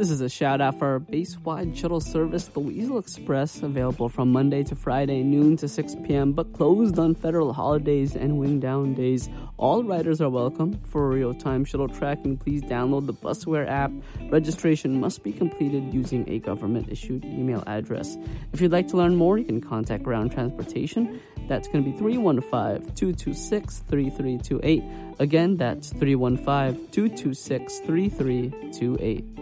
This is a shout out for our base-wide shuttle service, the Weasel Express, available from Monday to Friday, noon to 6 p.m., but closed on federal holidays and wing-down days. All riders are welcome. For real-time shuttle tracking, please download the Busware app. Registration must be completed using a government-issued email address. If you'd like to learn more, you can contact Ground Transportation. That's going to be 315-226-3328. Again, that's 315-226-3328.